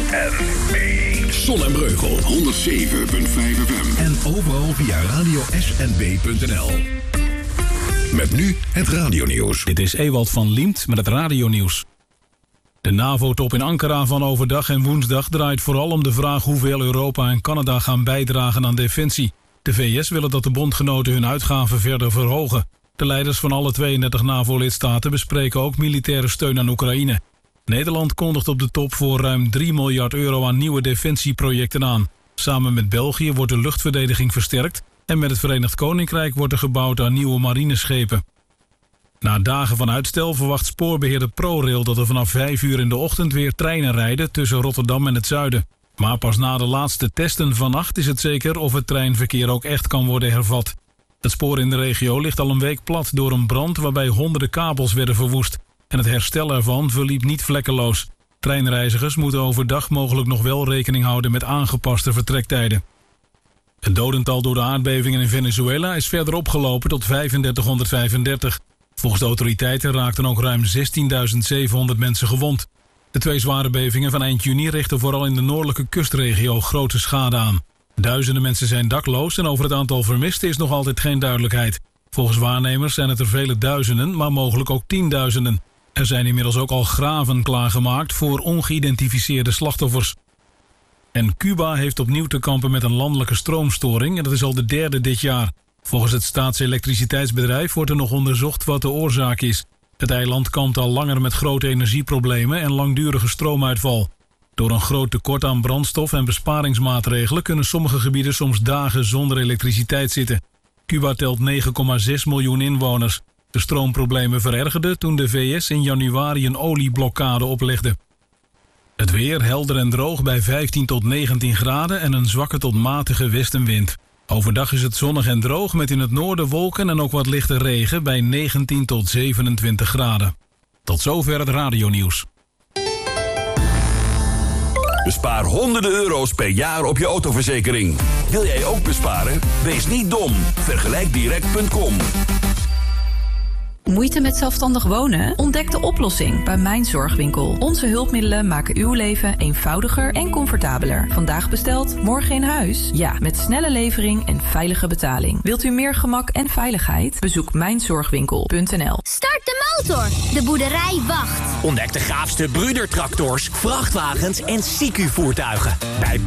SNB. Zon en Breugel 107.5 FM. En overal via radiosnb.nl. Met nu het radionieuws. Dit is Ewald van Liemt met het radionieuws. De NAVO-top in Ankara van overdag en woensdag draait vooral om de vraag hoeveel Europa en Canada gaan bijdragen aan defensie. De VS willen dat de bondgenoten hun uitgaven verder verhogen. De leiders van alle 32 NAVO-lidstaten bespreken ook militaire steun aan Oekraïne. Nederland kondigt op de top voor ruim 3 miljard euro aan nieuwe defensieprojecten aan. Samen met België wordt de luchtverdediging versterkt en met het Verenigd Koninkrijk wordt er gebouwd aan nieuwe marineschepen. Na dagen van uitstel verwacht spoorbeheerder ProRail dat er vanaf 5 uur in de ochtend weer treinen rijden tussen Rotterdam en het zuiden. Maar pas na de laatste testen vannacht is het zeker of het treinverkeer ook echt kan worden hervat. Het spoor in de regio ligt al een week plat door een brand waarbij honderden kabels werden verwoest. En het herstel ervan verliep niet vlekkeloos. Treinreizigers moeten overdag mogelijk nog wel rekening houden met aangepaste vertrektijden. Het dodental door de aardbevingen in Venezuela is verder opgelopen tot 3535. Volgens de autoriteiten raakten ook ruim 16.700 mensen gewond. De 2 zware bevingen van eind juni richten vooral in de noordelijke kustregio grote schade aan. Duizenden mensen zijn dakloos en over het aantal vermisten is nog altijd geen duidelijkheid. Volgens waarnemers zijn het er vele duizenden, maar mogelijk ook tienduizenden. Er zijn inmiddels ook al graven klaargemaakt voor ongeïdentificeerde slachtoffers. En Cuba heeft opnieuw te kampen met een landelijke stroomstoring en dat is al de 3e dit jaar. Volgens het staatselektriciteitsbedrijf wordt er nog onderzocht wat de oorzaak is. Het eiland kampt al langer met grote energieproblemen en langdurige stroomuitval. Door een groot tekort aan brandstof en besparingsmaatregelen kunnen sommige gebieden soms dagen zonder elektriciteit zitten. Cuba telt 9,6 miljoen inwoners. De stroomproblemen verergerden toen de VS in januari een olieblokkade oplegde. Het weer helder en droog bij 15 tot 19 graden en een zwakke tot matige westenwind. Overdag is het zonnig en droog met in het noorden wolken en ook wat lichte regen bij 19 tot 27 graden. Tot zover het radionieuws. Bespaar honderden euro's per jaar op je autoverzekering. Wil jij ook besparen? Wees niet dom. Vergelijkdirect.com. Moeite met zelfstandig wonen? Ontdek de oplossing bij Mijn Zorgwinkel. Onze hulpmiddelen maken uw leven eenvoudiger en comfortabeler. Vandaag besteld, morgen in huis? Ja, met snelle levering en veilige betaling. Wilt u meer gemak en veiligheid? Bezoek mijnzorgwinkel.nl. Start de motor! De boerderij wacht. Ontdek de gaafste Brüder tractors, vrachtwagens en CQ-voertuigen. Bij